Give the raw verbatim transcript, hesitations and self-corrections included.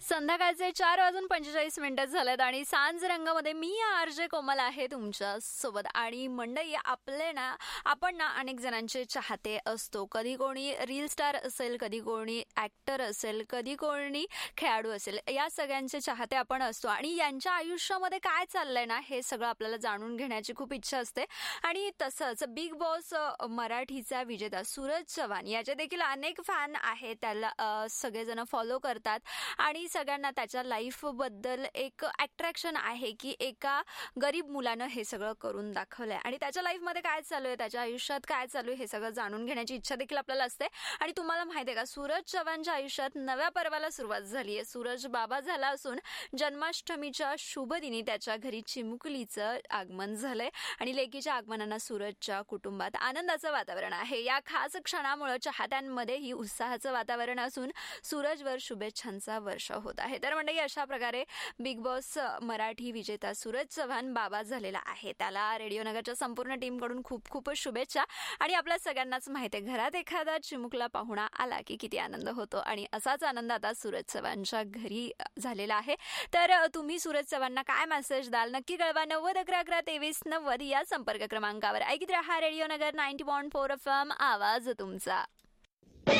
संध्याकाळचे चार वाजून पंचेचाळीस मिनिटं झालेत आणि सांज रंगामध्ये मी आर जे कोमल आहे तुमच्या सोबत. आणि मंडळी, आपले ना आपण ना अनेक जणांचे चाहते असतो. कधी कोणी रील स्टार असेल, कधी कोणी ॲक्टर असेल, कधी कोणी खेळाडू असेल. या सगळ्यांचे चाहते आपण असतो आणि यांच्या आयुष्यामध्ये काय चाललंय ना हे सगळं आपल्याला जाणून घेण्याची खूप इच्छा असते. आणि तसंच बिग बॉस मराठीचा विजेता सूरज चव्हाण याचे देखील अनेक फॅन आहेत. त्याला अ, सगळेजण फॉलो करतात आणि सगळ्यांना त्याच्या लाईफबद्दल एक अट्रॅक्शन आहे की एका गरीब मुलानं हे सगळं करून दाखवलंय आणि त्याच्या लाईफमध्ये काय चालू आहे, त्याच्या आयुष्यात काय चालू आहे हे सगळं जाणून घेण्याची इच्छा देखील आपल्याला असते. आणि तुम्हाला माहिती आहे का, सूरज चव्हाणच्या आयुष्यात नव्या पर्वाला सुरुवात झाली आहे. सूरज बाबा झाला असून जन्माष्टमीच्या शुभदिनी त्याच्या घरी चिमुकलीचं आगमन झालंय आणि लेकीच्या आगमनानं सूरजच्या कुटुंबात आनंदाचं वातावरण आहे. या खास क्षणामुळे चाहत्यांमध्येही उत्साहाचं वातावरण असून सूरजवर शुभेच्छांचा वर्षाव होत आहे. तर म्हणजे अशा प्रकारे बिग बॉस मराठी विजेता सूरज चव्हाण बाबा झालेला आहे. त्याला रेडिओ नगरच्या संपूर्ण टीमकडून खूप खूप शुभेच्छा. आणि आपल्या सगळ्यांनाच माहिती आहे, घरात एखादा चिमुकला पाहुणा आला की किती आनंद होतो आणि असाच आनंद आता सूरज चव्हाणच्या घरी झालेला आहे. तर तुम्ही सूरज चव्हाणना काय मेसेज द्याल नक्की कळवा. नव्वद अकरा अकरा तेवीस नव्वद या संपर्क क्रमांकावर. ऐकत रहा रेडिओ नगर ninety point four F M, आवाज तुमचा.